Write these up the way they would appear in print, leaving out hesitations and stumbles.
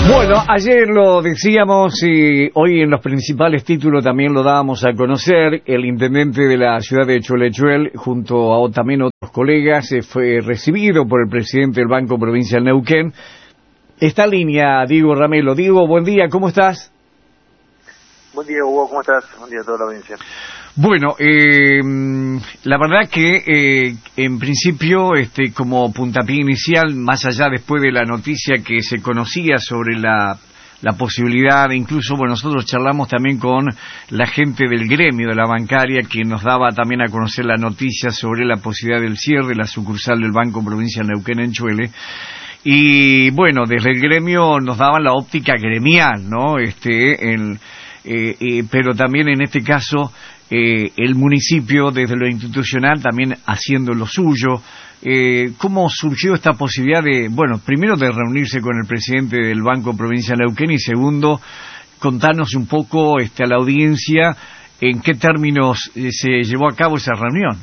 Bueno, ayer lo decíamos y hoy en los principales títulos también lo dábamos a conocer. El intendente de la ciudad de Cholechuel, junto a también otros colegas, fue recibido por el presidente del Banco Provincial Neuquén. Esta línea, Diego Ramelo. Diego, buen día, ¿cómo estás? Buen día, Hugo, ¿cómo estás? Buen día a toda la audiencia. Bueno, la verdad que en principio, como puntapié inicial, más allá después de la noticia que se conocía sobre la posibilidad, incluso, bueno, nosotros charlamos también con la gente del gremio de la bancaria, quien nos daba también a conocer la noticia sobre la posibilidad del cierre de la sucursal del Banco Provincial Neuquén en Chuele. Y bueno, desde el gremio nos daban la óptica gremial, ¿no? Pero también en este caso el municipio desde lo institucional también haciendo lo suyo. ¿Cómo surgió esta posibilidad de, bueno, primero de reunirse con el presidente del Banco Provincial Neuquén y segundo, contarnos un poco a la audiencia en qué términos se llevó a cabo esa reunión?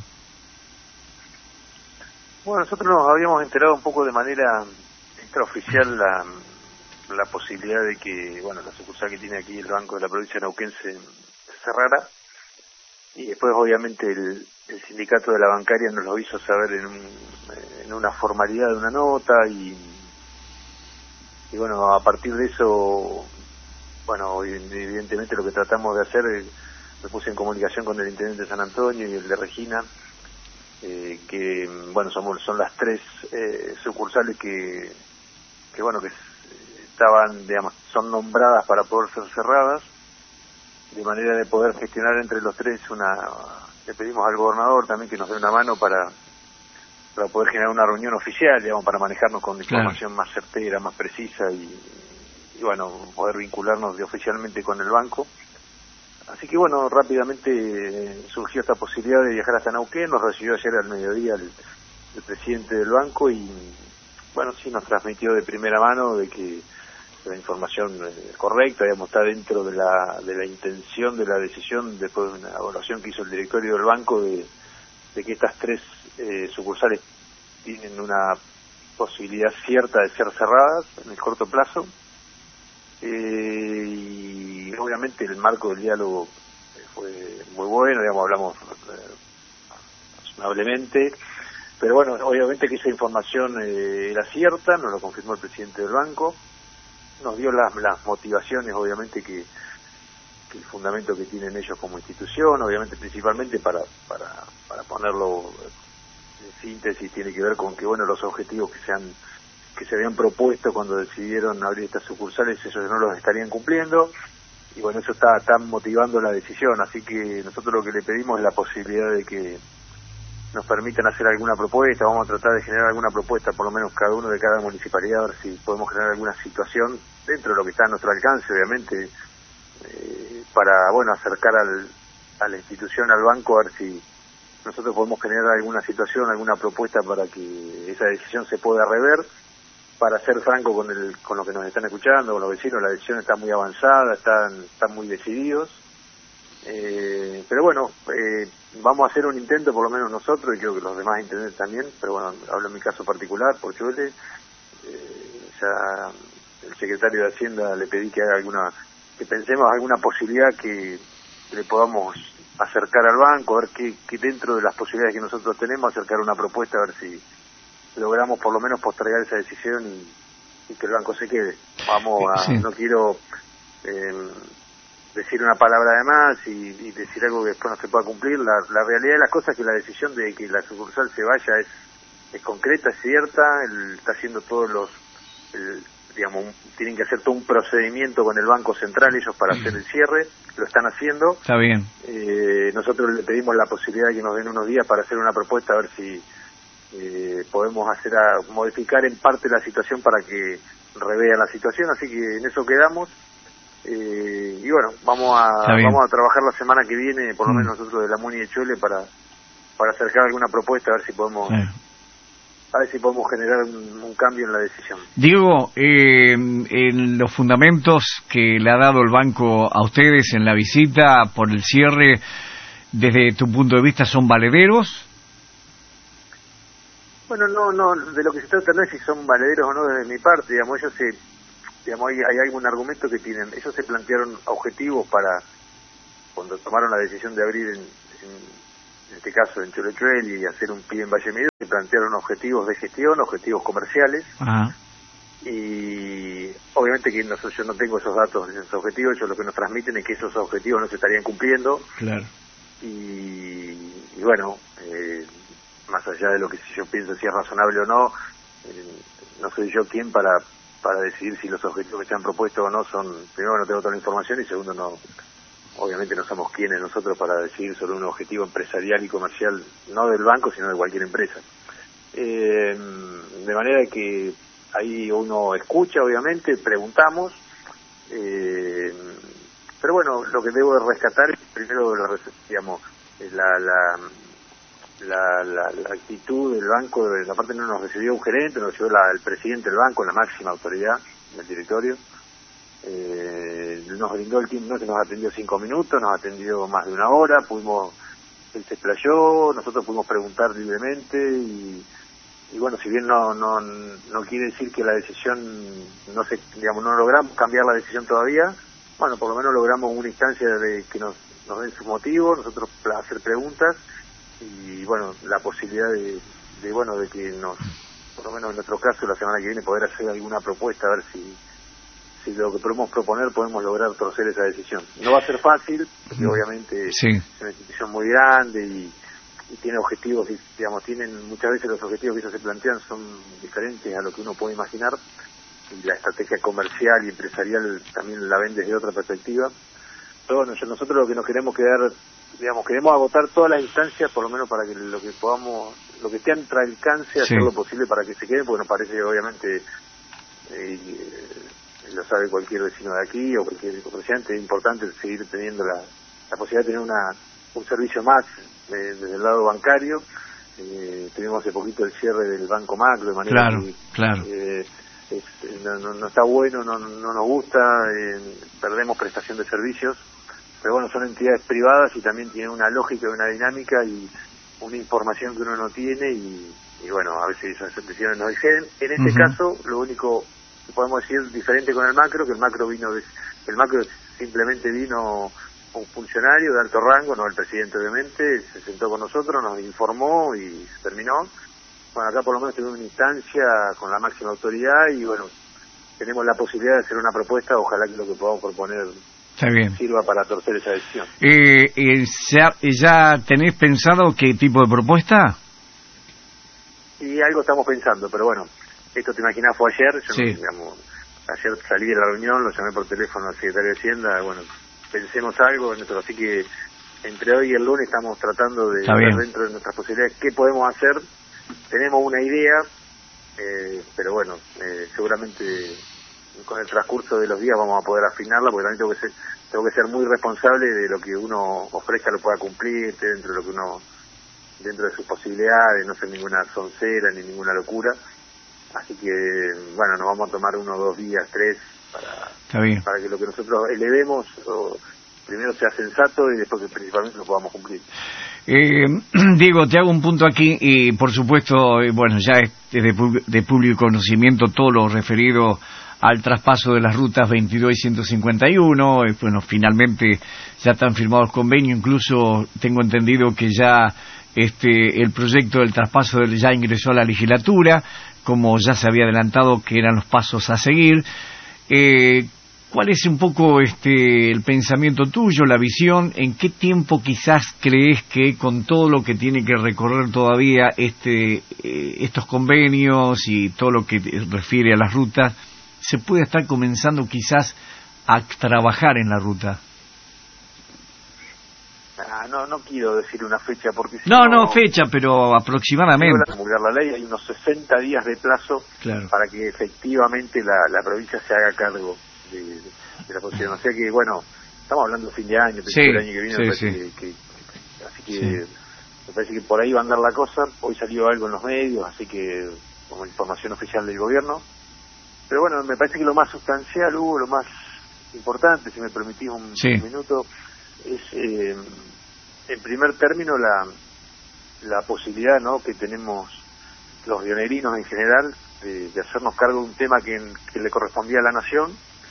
Bueno, nosotros nos habíamos enterado un poco de manera extraoficial la posibilidad de que, bueno, la sucursal que tiene aquí el Banco de la Provincia de Neuquén se cerrara, y después obviamente el sindicato de la bancaria nos lo hizo saber en una formalidad de una nota, y bueno, a partir de eso, bueno, evidentemente lo que tratamos de hacer, me puse en comunicación con el intendente de San Antonio y el de Regina, que bueno, son las tres sucursales que bueno, que estaban, digamos, son nombradas para poder ser cerradas, de manera de poder gestionar entre los tres le pedimos al gobernador también que nos dé una mano para poder generar una reunión oficial, digamos, para manejarnos con información más certera, más precisa y bueno, poder vincularnos oficialmente con el banco. Así que bueno, rápidamente surgió esta posibilidad de viajar hasta Neuquén. Nos recibió ayer al mediodía el presidente del banco y bueno, sí nos transmitió de primera mano de que la información correcta, digamos, está dentro de la intención de la decisión, después de una evaluación que hizo el directorio del banco, de que estas tres sucursales tienen una posibilidad cierta de ser cerradas en el corto plazo, y obviamente el marco del diálogo fue muy bueno, digamos, hablamos razonablemente, pero bueno, obviamente que esa información era cierta, nos lo confirmó el presidente del banco, nos dio las motivaciones, obviamente, que el fundamento que tienen ellos como institución, obviamente principalmente para ponerlo en síntesis, tiene que ver con que, bueno, los objetivos que se habían propuesto cuando decidieron abrir estas sucursales, ellos no los estarían cumpliendo, y bueno, eso está motivando la decisión, así que nosotros lo que le pedimos es la posibilidad de que nos permitan hacer alguna propuesta. Vamos a tratar de generar alguna propuesta, por lo menos cada uno de cada municipalidad, a ver si podemos generar alguna situación dentro de lo que está a nuestro alcance, obviamente, para, bueno, acercar a la institución, al banco, a ver si nosotros podemos generar alguna situación, alguna propuesta para que esa decisión se pueda rever. Para ser franco con lo que nos están escuchando, con los vecinos, la decisión está muy avanzada, están muy decididos. Pero bueno, vamos a hacer un intento, por lo menos nosotros, y creo que los demás intendentes también, pero bueno, hablo en mi caso particular, por Chuele. Ya el secretario de Hacienda le pedí que pensemos alguna posibilidad que le podamos acercar al banco, a ver qué dentro de las posibilidades que nosotros tenemos, acercar una propuesta, a ver si logramos por lo menos postergar esa decisión y que el banco se quede. No quiero decir una palabra de más y decir algo que después no se pueda cumplir. La realidad de las cosas es que la decisión de que la sucursal se vaya es concreta, es cierta. Él está haciendo digamos, tienen que hacer todo un procedimiento con el Banco Central ellos para hacer el cierre, lo están haciendo. Está bien. Nosotros le pedimos la posibilidad de que nos den unos días para hacer una propuesta, a ver si podemos modificar en parte la situación para que revea la situación, así que en eso quedamos. Y bueno, vamos a trabajar la semana que viene, por lo menos nosotros de la Muni de Chole, para acercar alguna propuesta, a ver si podemos generar un cambio en la decisión. Diego, en los fundamentos que le ha dado el banco a ustedes en la visita por el cierre, desde tu punto de vista, ¿son valederos? Bueno, no, de lo que se trata no es si son valederos o no desde mi parte, digamos, ellos digamos, hay algún argumento que tienen. Ellos se plantearon objetivos para, cuando tomaron la decisión de abrir en este caso en Choluechuel y hacer un PIB en Valle Medio, se plantearon objetivos de gestión, objetivos comerciales. Ajá. Y obviamente que yo no tengo esos datos, esos objetivos. Ellos lo que nos transmiten es que esos objetivos no se estarían cumpliendo. Claro. Y bueno, más allá de lo que yo pienso si es razonable o no, no soy yo quien para decidir si los objetivos que se han propuesto o no son, primero no tengo toda la información y segundo no, obviamente no somos quienes nosotros para decidir sobre un objetivo empresarial y comercial, no del banco sino de cualquier empresa. De manera que ahí uno escucha, obviamente, preguntamos, pero bueno, lo que debo rescatar es primero, digamos, la actitud del banco. De la parte no nos recibió un gerente, nos recibió el presidente del banco, la máxima autoridad del directorio. Nos brindó el tiempo, no que nos atendió 5 minutos, nos atendió más de 1 hora, él se explayó, nosotros pudimos preguntar libremente y bueno, si bien no quiere decir que la decisión no logramos cambiar la decisión todavía, bueno, por lo menos logramos una instancia de que nos den sus motivos, nosotros hacer preguntas y bueno, la posibilidad de que por lo menos en nuestro caso la semana que viene poder hacer alguna propuesta, a ver si lo que podemos proponer podemos lograr torcer esa decisión. No va a ser fácil, porque obviamente sí, es una institución muy grande y tiene objetivos, digamos, muchas veces los objetivos que ellos se plantean son diferentes a lo que uno puede imaginar, y la estrategia comercial y empresarial también la ven desde otra perspectiva. Pero bueno, nosotros lo que nos queremos quedar, digamos, queremos agotar todas las instancias, por lo menos para que lo que esté a nuestro alcance, hacer lo posible para que se queden, porque nos parece, obviamente, lo sabe cualquier vecino de aquí o cualquier comerciante, es importante seguir teniendo la posibilidad de tener un servicio más desde el lado bancario. Tuvimos hace poquito el cierre del Banco Macro, de manera que no está bueno, no nos gusta, perdemos prestación de servicios, pero bueno, son entidades privadas y también tienen una lógica y una dinámica y una información que uno no tiene y bueno, a veces esas decisiones nos exceden. En este caso, lo único que podemos decir diferente con el macro, que el macro simplemente vino un funcionario de alto rango, no el presidente obviamente, se sentó con nosotros, nos informó y se terminó. Bueno, acá por lo menos tenemos una instancia con la máxima autoridad y bueno, tenemos la posibilidad de hacer una propuesta, ojalá que lo que podamos proponer sirva para torcer esa decisión. ¿Ya tenés pensado qué tipo de propuesta? Y algo estamos pensando, pero bueno, esto te imaginás fue ayer, ayer salí de la reunión, lo llamé por teléfono al secretario de Hacienda, bueno, pensemos algo, así que entre hoy y el lunes estamos tratando de ver dentro de nuestras posibilidades qué podemos hacer. Tenemos una idea, pero bueno, seguramente con el transcurso de los días vamos a poder afinarla, porque también tengo que ser muy responsable de lo que uno ofrezca, lo pueda cumplir, dentro de sus posibilidades, no ser ninguna soncera ni ninguna locura. Así que, bueno, nos vamos a tomar 1, 2 días, 3, para que lo que nosotros elevemos primero sea sensato y después que principalmente lo podamos cumplir. Diego, te hago un punto aquí y por supuesto, bueno, ya es de público conocimiento todo lo referido al traspaso de las rutas 22 y 151, bueno, finalmente ya están firmados convenios, incluso tengo entendido que ya el proyecto del traspaso ya ingresó a la legislatura, como ya se había adelantado que eran los pasos a seguir. ¿Cuál es un poco el pensamiento tuyo, la visión? ¿En qué tiempo quizás crees que con todo lo que tiene que recorrer todavía estos convenios y todo lo que refiere a las rutas, se puede estar comenzando quizás a trabajar en la ruta? No quiero decir una fecha porque no fecha, pero aproximadamente. Para promulgar la ley hay unos 60 días de plazo para que efectivamente la provincia se haga cargo de la posición. O sea que, bueno, estamos hablando de fin de año, el año que viene, así que me parece que por ahí va a andar la cosa. Hoy salió algo en los medios, así que como información oficial del gobierno. Pero bueno, me parece que lo más sustancial, lo más importante, si me permitís un minuto, es en primer término la posibilidad, ¿no?, que tenemos los rionegrinos en general de hacernos cargo de un tema que le correspondía a la nación,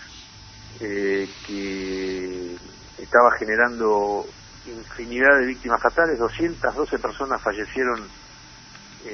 que estaba generando infinidad de víctimas fatales. 212 personas fallecieron